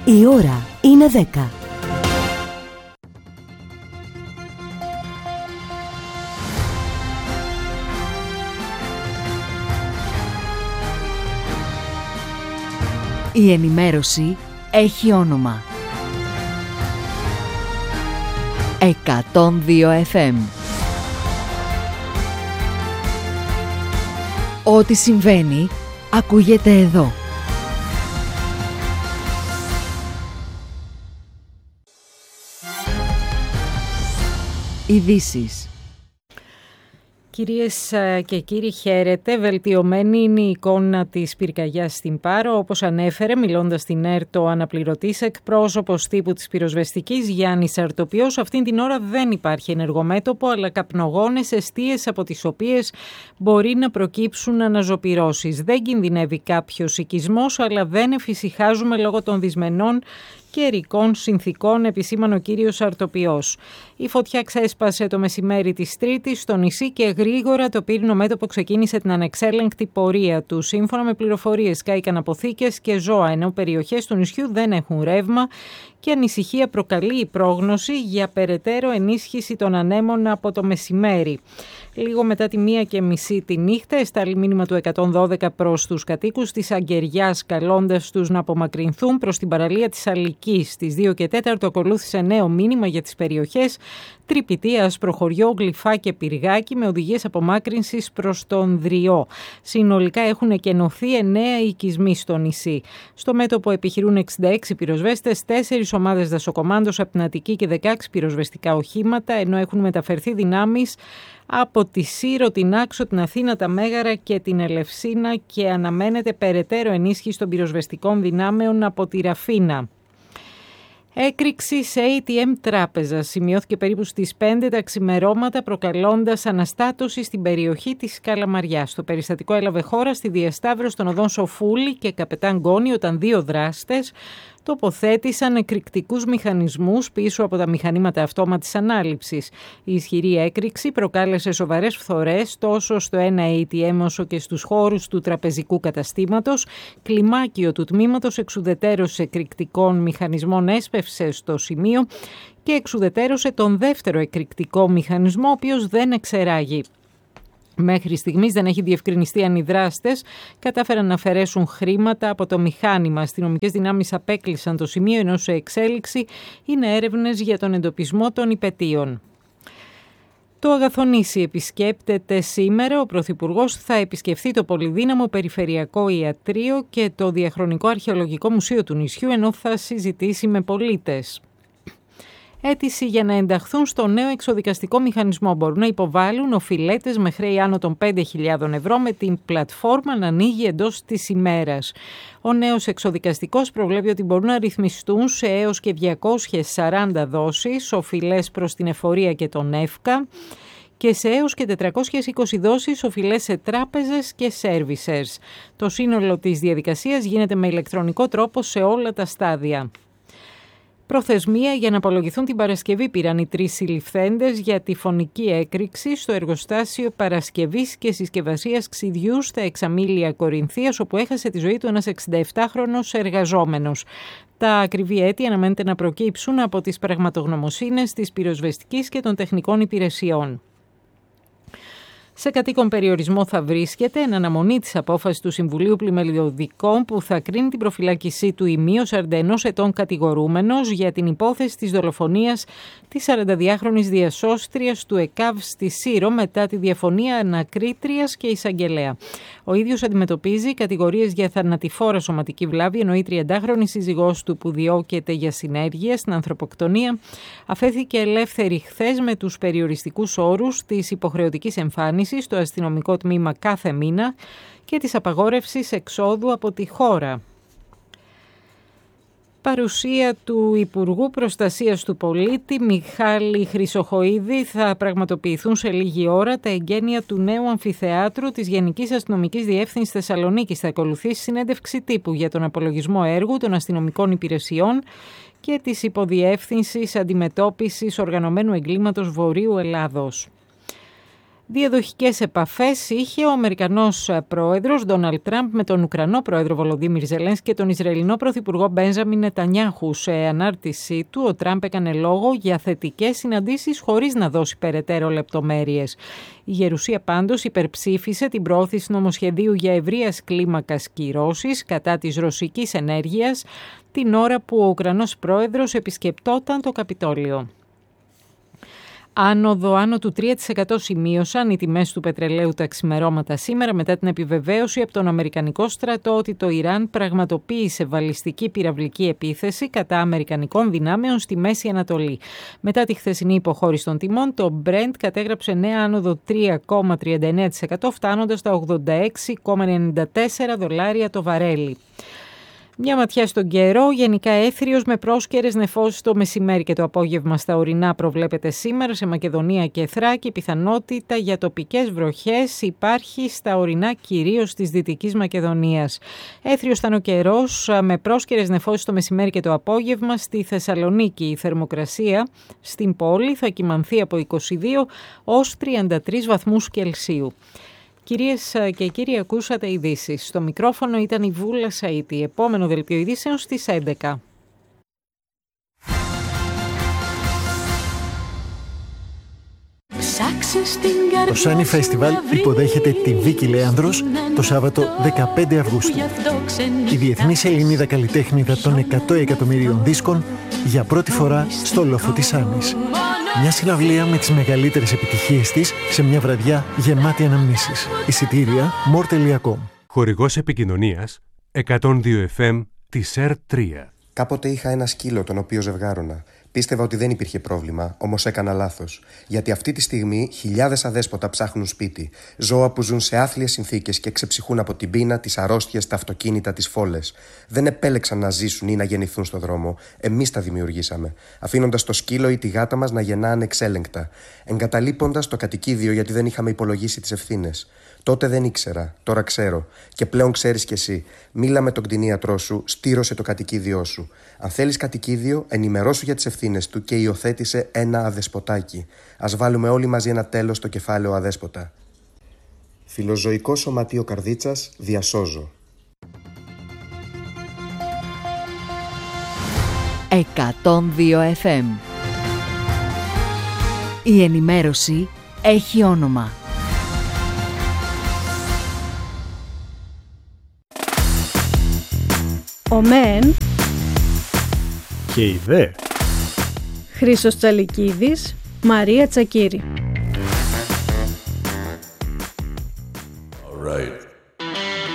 Η ώρα είναι 10. Η ενημέρωση έχει όνομα. 102 FM. Ό,τι συμβαίνει, ακούγεται εδώ. Ειδήσεις. Κυρίες και κύριοι, χαίρετε. Βελτιωμένη είναι η εικόνα της πυρκαγιάς στην Πάρο, όπως ανέφερε μιλώντας στην ΕΡΤ ο αναπληρωτής εκπρόσωπος τύπου της πυροσβεστικής Γιάννης Αρτοπιός. Αυτήν την ώρα δεν υπάρχει ενεργομέτωπο, αλλά καπνογόνες, εστίες από τις οποίες μπορεί να προκύψουν αναζωπυρώσεις. Δεν κινδυνεύει κάποιος οικισμός, αλλά δεν εφησυχάζουμε λόγω των δυσμενών καιρικών συνθήκων, επισήμανε ο κύριος Αρτοπιός. Η φωτιά ξέσπασε το μεσημέρι της Τρίτης στο νησί και γρήγορα το πύρινο μέτωπο ξεκίνησε την ανεξέλεγκτη πορεία του. Σύμφωνα με πληροφορίες, κάηκαν αποθήκες και ζώα, ενώ περιοχές του νησιού δεν έχουν ρεύμα και ανησυχία προκαλεί η πρόγνωση για περαιτέρω ενίσχυση των ανέμων από το μεσημέρι. Λίγο μετά τη 1:30 τη νύχτα, εστάλει μήνυμα του 112 προς τους κατοίκους της Αγκαιριάς, καλώντας τους να απομακρυνθούν προς την παραλία της Αλικής. Στις 2:04 ακολούθησε νέο μήνυμα για τις περιοχές Τρυπητή, Ασπροχωριό, Γλυφά και Πυργάκι, με οδηγίες απομάκρυνσης προς τον Δριό. Συνολικά έχουν εκενωθεί 9 οικισμοί στο νησί. Στο μέτωπο επιχειρούν 66 πυροσβέστες, 4 ομάδες δασοκομάντος από την Αττική και 16 πυροσβεστικά οχήματα, ενώ έχουν μεταφερθεί δυνάμεις από τη Σύρο, την Άξο, την Αθήνα, τα Μέγαρα και την Ελευσίνα και αναμένεται περαιτέρω ενίσχυση των πυροσβεστικών δυνάμεων από τη Ραφίνα. Έκρηξη σε ATM τράπεζα σημειώθηκε περίπου στις 5 τα ξημερώματα, προκαλώντας αναστάτωση στην περιοχή της Καλαμαριάς. Το περιστατικό έλαβε χώρα στη διασταύρωση των οδών Σοφούλη και Καπετάν Γκόνη, όταν δύο δράστες τοποθέτησαν εκρηκτικούς μηχανισμούς πίσω από τα μηχανήματα αυτόματης ανάληψης. Η ισχυρή έκρηξη προκάλεσε σοβαρές φθορές τόσο στο ένα ATM όσο και στους χώρους του τραπεζικού καταστήματος. Κλιμάκιο του τμήματος εξουδετέρωσης εκρηκτικών μηχανισμών έσπευσε στο σημείο και εξουδετέρωσε τον δεύτερο εκρηκτικό μηχανισμό, ο οποίος δεν εξεράγει. Μέχρι στιγμής δεν έχει διευκρινιστεί αν οι δράστες κατάφεραν να αφαιρέσουν χρήματα από το μηχάνημα. Αστυνομικές δυνάμεις απέκλεισαν το σημείο, ενώ σε εξέλιξη είναι έρευνες για τον εντοπισμό των υπαιτίων. Το Αγαθονήσι επισκέπτεται σήμερα. Ο Πρωθυπουργός θα επισκεφθεί το πολυδύναμο Περιφερειακό Ιατρείο και το Διαχρονικό Αρχαιολογικό Μουσείο του νησιού, ενώ θα συζητήσει με πολίτες. Αίτηση για να ενταχθούν στο νέο εξοδικαστικό μηχανισμό μπορούν να υποβάλουν οφειλέτες με χρέη άνω των 5.000 ευρώ, με την πλατφόρμα να ανοίγει εντός της ημέρας. Ο νέος εξοδικαστικός προβλέπει ότι μπορούν να ρυθμιστούν σε έως και 240 δόσεις οφειλές προς την εφορία και τον ΕΦΚΑ και σε έως και 420 δόσεις οφειλές σε τράπεζες και servicers. Το σύνολο της διαδικασίας γίνεται με ηλεκτρονικό τρόπο σε όλα τα στάδια. Προθεσμία για να απολογηθούν την Παρασκευή πήραν οι 3 συλληφθέντες για τη φωνική έκρηξη στο εργοστάσιο παρασκευής και συσκευασίας ξυδιού στα Εξαμήλια Κορινθίας, όπου έχασε τη ζωή του ένας 67χρονος εργαζόμενος. Τα ακριβή αίτια αναμένεται να προκύψουν από τις πραγματογνωμοσύνες της πυροσβεστικής και των τεχνικών υπηρεσιών. Σε κατοίκον περιορισμό θα βρίσκεται εν αναμονή της απόφασης του Συμβουλίου Πλημελιωδικών που θα κρίνει την προφυλάκησή του ημίως 41 ετών κατηγορούμενος για την υπόθεση της δολοφονίας της 42χρονης διασώστριας του ΕΚΑΒ στη Σύρο μετά τη διαφωνία ανακρίτριας και εισαγγελέα. Ο ίδιος αντιμετωπίζει κατηγορίες για θανατηφόρα σωματική βλάβη, ενώ η 30χρονη σύζυγός του που διώκεται για συνέργεια στην ανθρωποκτονία αφέθηκε ελεύθερη χθες με τους περιοριστικούς όρους της υποχρεωτικής εμφάνισης στο αστυνομικό τμήμα κάθε μήνα και της απαγόρευσης εξόδου από τη χώρα. Παρουσία του Υπουργού Προστασίας του Πολίτη Μιχάλη Χρυσοχοΐδη θα πραγματοποιηθούν σε λίγη ώρα τα εγγένεια του νέου αμφιθεάτρου της Γενικής Αστυνομικής Διεύθυνσης Θεσσαλονίκης. Θα ακολουθήσει συνέντευξη τύπου για τον απολογισμό έργου των αστυνομικών υπηρεσιών και της Υποδιεύθυνσης Αντιμετώπισης Οργανωμένου Εγκλήματος Βορείου Ελλάδος. Διαδοχικές επαφές είχε ο Αμερικανός πρόεδρος Ντόναλντ Τραμπ με τον Ουκρανό πρόεδρο Βολοντίμιρ Ζελένσκι και τον Ισραηλινό πρωθυπουργό Μπένζαμιν Νετανιάχου. Σε ανάρτησή του, ο Τραμπ έκανε λόγο για θετικές συναντήσεις χωρίς να δώσει περαιτέρω λεπτομέρειες. Η Γερουσία πάντως υπερψήφισε την προώθηση νομοσχεδίου για ευρείας κλίμακας κυρώσεις κατά της ρωσικής ενέργειας την ώρα που ο Ουκρανός πρόεδρος επισκεπτόταν το Καπιτόλιο. Άνοδο άνω του 3% σημείωσαν οι τιμές του πετρελαίου τα ξημερώματα σήμερα μετά την επιβεβαίωση από τον Αμερικανικό στρατό ότι το Ιράν πραγματοποίησε βαλιστική πυραυλική επίθεση κατά αμερικανικών δυνάμεων στη Μέση Ανατολή. Μετά τη χθεσινή υποχώρηση των τιμών, το Brent κατέγραψε νέα άνοδο 3,39% φτάνοντας στα $86,94 το βαρέλι. Μια ματιά στον καιρό, γενικά έθριος με πρόσκαιρες νεφώσεις το μεσημέρι και το απόγευμα στα ορεινά προβλέπεται σήμερα σε Μακεδονία και Θράκη. Πιθανότητα για τοπικές βροχές υπάρχει στα ορεινά κυρίως της Δυτικής Μακεδονίας. Έθριος ήταν ο καιρός με πρόσκαιρες νεφώσεις το μεσημέρι και το απόγευμα στη Θεσσαλονίκη. Η θερμοκρασία στην πόλη θα κυμανθεί από 22 ως 33 βαθμούς Κελσίου. Κυρίες και κύριοι, ακούσατε ειδήσεις. Στο μικρόφωνο ήταν η Βούλα Σαΐτη. Επόμενο δελτίο ειδήσεων στις 11. Το Σάνι Φεστιβάλ υποδέχεται τη Βίκη Λέανδρος το Σάββατο 15 Αυγούστου. Η διεθνής Ελληνίδα καλλιτέχνηδα των 100 εκατομμυρίων δίσκων για πρώτη φορά στο λόφο της Σάνης. Μια συναυλία με τις μεγαλύτερες επιτυχίες της σε μια βραδιά γεμάτη αναμνήσεις. Εισιτήρια more.com. Χορηγός επικοινωνίας 102 FM της R3. Κάποτε είχα ένα σκύλο τον οποίο ζευγάρωνα. Πίστευα ότι δεν υπήρχε πρόβλημα, όμως έκανα λάθος. Γιατί αυτή τη στιγμή χιλιάδες αδέσποτα ψάχνουν σπίτι. Ζώα που ζουν σε άθλιες συνθήκες και ξεψυχούν από την πείνα, τις αρρώστιες, τα αυτοκίνητα, τις φόλες. Δεν επέλεξαν να ζήσουν ή να γεννηθούν στον δρόμο. Εμείς τα δημιουργήσαμε. Αφήνοντας το σκύλο ή τη γάτα μας να γεννά ανεξέλεγκτα. Εγκαταλείποντας το κατοικίδιο γιατί δεν είχαμε υπολογίσει τις ευθύνες. Τότε δεν ήξερα, τώρα ξέρω. Και πλέον ξέρεις κι εσύ. Μίλα με τον κτηνίατρό σου, στήρωσε το κατοικίδιό σου. Αν θέλεις κατοικίδιο, ενημερώσου για τις ευθύνες του και υιοθέτησε ένα αδεσποτάκι. Ας βάλουμε όλοι μαζί ένα τέλος στο κεφάλαιο αδέσποτα. Φιλοζωικό Σωματείο Καρδίτσας, διασώζω. 102 FM. Η ενημέρωση έχει όνομα. Ο ΜΕΝ και η ΔΕ. Χρήστος Τσαλικίδης, Μαρία Τσακύρη.